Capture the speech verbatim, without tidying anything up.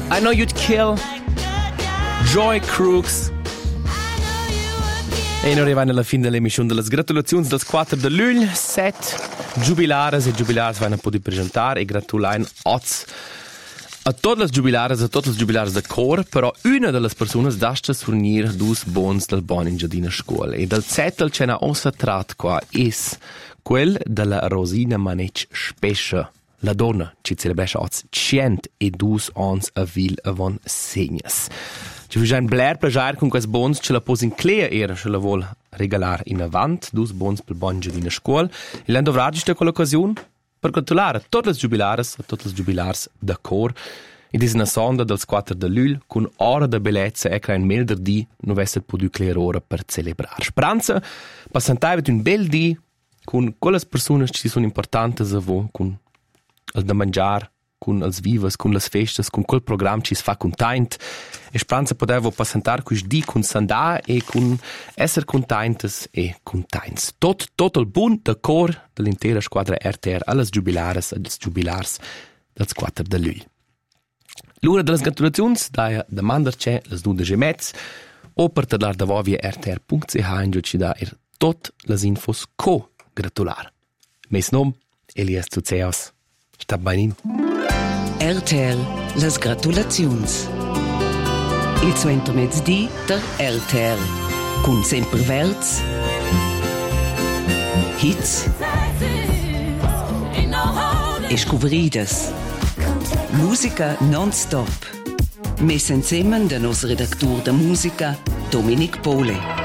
I Know You'd Kill, Joy Crooks. E noi arriviamo alla fine dell'emissione delle gratulazioni del quattro di luglio, sette giubilares e giubilares vanno a poter presentare e gratulare oz a tutte le giubilares, a tutte le giubilares del cor, però una delle persone dasta fornire due bons del buon in giardina scuola e del zettel c'è una ossa trat qua es quel della Rosina Manec Spescia, la donna ci celebra oz cent e dus ans a vil avon segnas. Ci fu già un bler plagiare con questi bons, ce la posi in clea era, ce la vuol regalare in avant, dus bons per buon giardina scuola e l'hanno dovrà giusto quell'occasione per gratulare a tutte le giubilares, a tutte le giubilars da cor. Ed è una sonda del quattro di luglio con ora di bellezza e che in melder di non avesse potuto clear ora per celebrare. Speranza, passantare un bel di con quelle persone che ci sono importanti a voi, con il da mangiare, con le vivas, con le feste, con quel programma ci si fa contento. E speranza potevo passare questo di con sandà e con essere contenti e contenti. Tot, tutto il buon da cor dell'intera squadra R T R alle giubilares e alle giubilars del quattro di luglio. L'ora delle gratulazioni da domandare c'è le due e mezzo o per parlare da voi via r t r punto c h in giù ci da er tutte le infos co gratulare. Mes nom Elias Zuzeos. Sta bene. R T R, le gratulazioni. Il suento mezzodì der R T R. Con sempre verz. Hits. E scouvridas. Musica non-stop. Messa insieme da nostro redattore da musica, Dominic Pole.